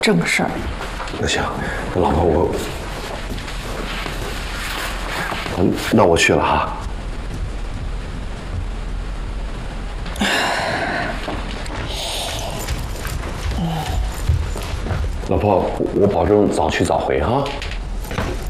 正事儿。 那行，那老婆那我去了哈。老婆，我保证早去早回哈。